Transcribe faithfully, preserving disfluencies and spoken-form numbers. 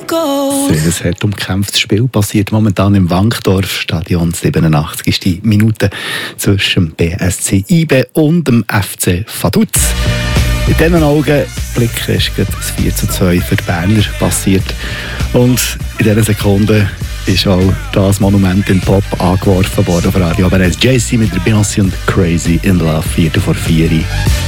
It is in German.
Sehr hart umkämpftes Spiel passiert momentan im Wankdorf-Stadion. siebenundachtzig ist die Minute zwischen dem B S C I B und dem F C Vaduz. In diesen Augenblicken ist das vier zu zwei für die Berner passiert. Und in dieser Sekunde ist auch das Monument in Pop angeworfen worden auf Radio. Aber als J C mit der Beyoncé und Crazy in Love, vier vor vier.